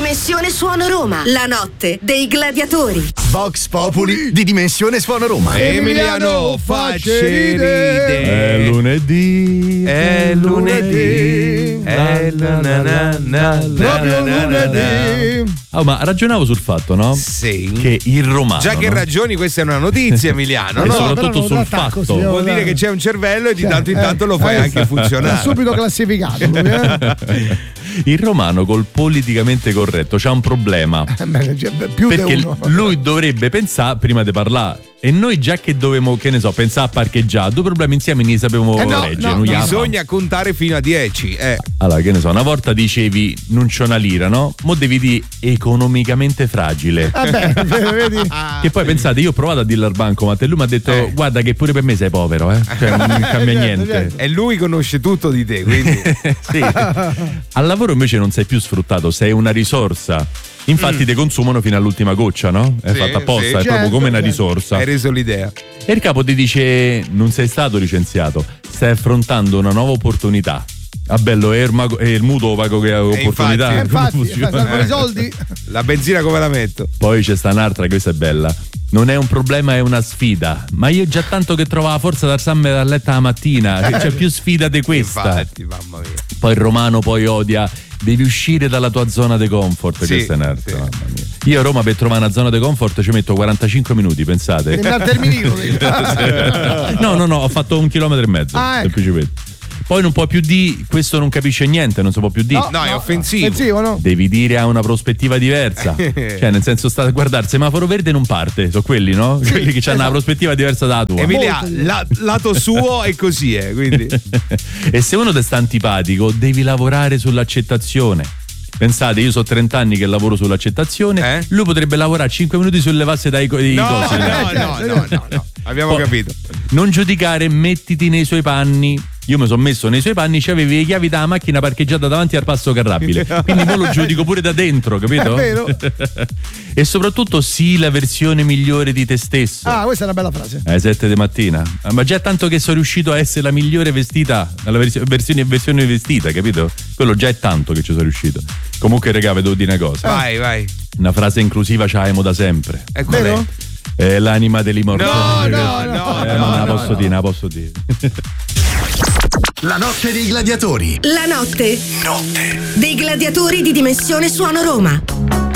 Dimensione Suono Roma. La notte dei gladiatori. Vox Populi di Dimensione Suono Roma. Emiliano facce ride. È lunedì. È lunedì. È Proprio lunedì. Oh, ma ragionavo sul fatto, no? Sì. Che il romano. Già che no? ragioni, questa è una notizia, Emiliano. E No? soprattutto sul fatto. Vuol dire che c'è un cervello e di tanto in tanto lo fai anche funzionare. È subito classificato. Il romano col politicamente corretto c'ha un problema. Più Perché di uno. lui dovrebbe pensare prima di parlare. E noi già che dovevamo, che ne so, pensare a parcheggiare, due problemi insieme ne sapevamo leggere. Non Bisogna contare fino a 10. Allora, che ne so, una volta dicevi non c'è una lira, no? Mo devi dire economicamente fragile. Vedi? Che poi pensate, io ho provato a dirlo al bancomat e lui mi ha detto guarda che pure per me sei povero, cioè non cambia niente. E lui conosce tutto di te, quindi. Sì. Al lavoro invece non sei più sfruttato, sei una risorsa. Infatti te consumano fino all'ultima goccia, no? È fatta apposta, è proprio come una risorsa. Hai reso l'idea. E il capo ti dice non sei stato licenziato, stai affrontando una nuova opportunità. Ah bello, è il mutuo pago che opportunità. Infatti, con i soldi. La benzina come la metto? Poi c'è sta un'altra, questa è bella. Non è un problema, è una sfida. Ma io già tanto che trovo la forza d'alzarmi dal letto la mattina. C'è più sfida di questa. Infatti, mamma mia. Poi il romano poi odia. Devi uscire dalla tua zona di comfort. Sì, questa è un'altra, sì. mamma mia. Io a Roma per trovare una zona di comfort ci metto 45 minuti, pensate. Al terminino. No, ho fatto 1,5 chilometri. Semplicemente. Poi non può più di questo, non capisce niente, non si può più dire. No, è offensivo. No? Devi dire a una prospettiva diversa. Cioè, nel senso, sta a guardare il semaforo verde non parte, sono quelli, no? Sì, quelli che hanno una prospettiva diversa dalla tua. Emilia, lato suo è così, quindi. E se uno ti sta antipatico, devi lavorare sull'accettazione. Pensate, io so 30 anni che lavoro sull'accettazione, lui potrebbe lavorare 5 minuti sul levarsi dai cosi. No. Abbiamo capito. Non giudicare, mettiti nei suoi panni. Io mi sono messo nei suoi panni, c'avevi le chiavi della macchina parcheggiata davanti al passo carrabile. Quindi mo lo giudico pure da dentro, capito? È vero. E soprattutto sii la versione migliore di te stesso. Ah, questa è una bella frase. Alle 7 di mattina. Ma già tanto che sono riuscito a essere la migliore vestita, la versione vestita, capito? Quello già è tanto che ci sono riuscito. Comunque, raga, vi devo dire una cosa. Vai. Una frase inclusiva c'aimo da sempre. È vero? È l'anima dell'immortale. No. Non la posso dire. La notte dei gladiatori. La notte dei gladiatori di Dimensione Suono Roma.